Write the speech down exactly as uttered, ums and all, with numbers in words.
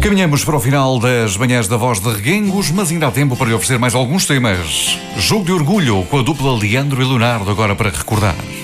Caminhamos para o final das manhãs da Voz de Reguengos, mas ainda há tempo para lhe oferecer mais alguns temas. Jogo de orgulho com a dupla Leandro e Leonardo, agora para recordar.